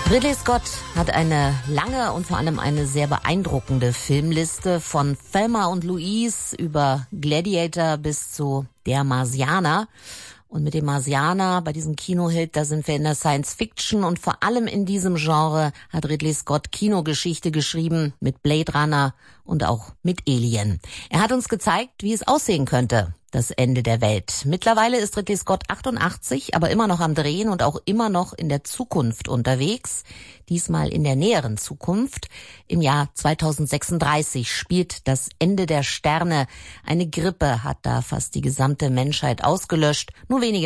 Ridley Scott hat eine lange und vor allem eine sehr beeindruckende Filmliste, von Thelma und Louise über Gladiator bis zu Der Marsianer. Und mit dem Marsianer, bei diesem Kinohit, da sind wir in der Science Fiction, und vor allem in diesem Genre hat Ridley Scott Kinogeschichte geschrieben, mit Blade Runner und auch mit Alien. Er hat uns gezeigt, wie es aussehen könnte, das Ende der Welt. Mittlerweile ist Ridley Scott 88, aber immer noch am Drehen und auch immer noch in der Zukunft unterwegs. Diesmal in der näheren Zukunft. Im Jahr 2036 spielt das Ende der Sterne. Eine Grippe hat da fast die gesamte Menschheit ausgelöscht. Nur wenige